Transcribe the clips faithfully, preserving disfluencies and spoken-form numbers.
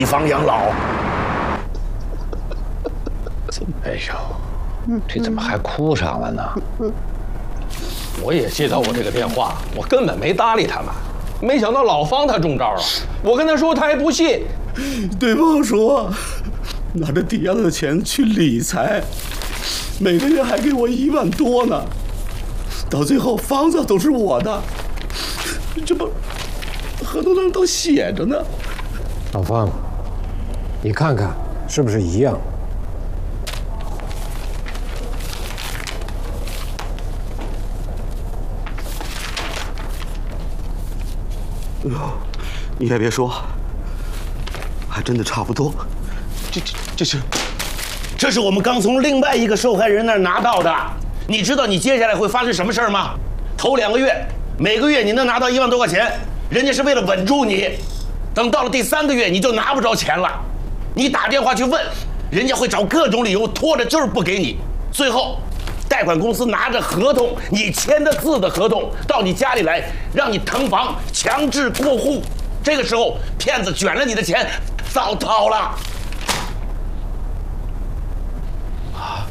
以房养老。 哎呦，这怎么还哭上了呢？ 我也接到过这个电话，我根本没搭理他们。没想到老方他中招了，我跟他说他还不信。 对方说拿着抵押的钱去理财，每个月还给我一万多呢，到最后房子都是我的，这不合同上都写着呢。 老方，你看看是不是一样？ 哎呦，你也别说，还真的差不多。这这这是，这是我们刚从另外一个受害人那儿拿到的。你知道你接下来会发生什么事儿吗？头两个月，每个月你能拿到一万多块钱，人家是为了稳住你。等到了第三个月，你就拿不着钱了。你打电话去问，人家会找各种理由拖着就是不给你。最后，贷款公司拿着合同，你签的字的合同到你家里来，让你腾房，强制过户。这个时候，骗子卷了你的钱，早逃了。啊！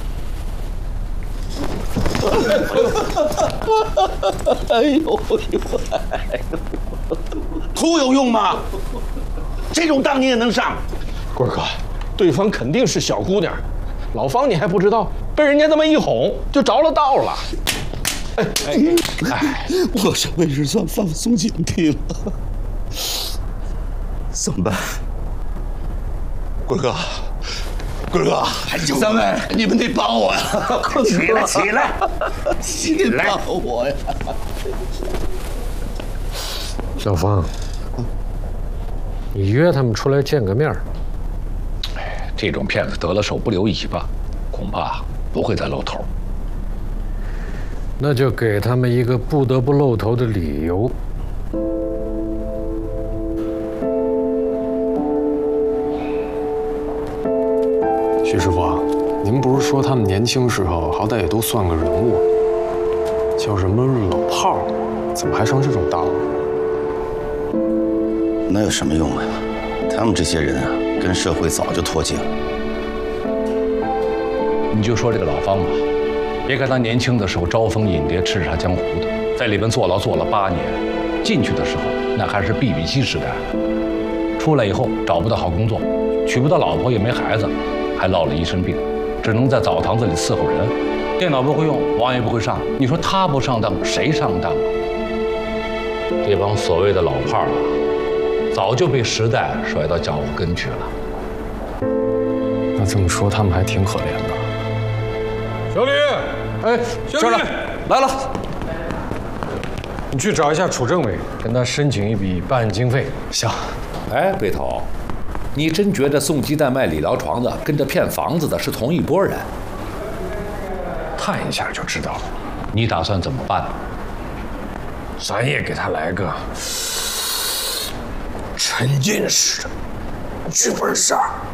哎呦呦！哭有用吗？这种当你也能上？ 棍儿哥，对方肯定是小姑娘，老方你还不知道，被人家这么一哄就着了道了。哎哎哎！ 我这位置算放松警惕了，怎么办？棍儿哥，棍儿哥，三位，你们得帮我呀！ 起来，起来， 起来，帮我呀！ 小方，你约他们出来见个面。 哎，这种骗子得了手不留尾巴，恐怕不会再露头。 那就给他们一个不得不露头的理由。 徐师傅啊，您不是说他们年轻时候好歹也都算个人物，叫什么老炮儿，怎么还成这种道了？ 那有什么用啊？他们这些人啊，跟社会早就脱节了。 你就说这个老方吧，别看他年轻的时候招蜂引蝶、叱咤江湖的，在里边坐牢坐了八年，进去的时候那还是 B B 机时代，出来以后找不到好工作，娶不到老婆也没孩子，还落了一身病，只能在澡堂子里伺候人，电脑不会用，网也不会上。你说他不上当，谁上当啊？这帮所谓的老炮儿啊，早就被时代甩到脚后跟去了。 那这么说，他们还挺可怜的。 小李，哎， 校长来了， 你去找一下楚政委，跟他申请一笔办案经费。 行。 哎，北头，你真觉得送鸡蛋卖理疗床的跟着骗房子的是同一拨人？ 探一下就知道了。 你打算怎么办？ 咱也给他来个沉浸式的剧本杀。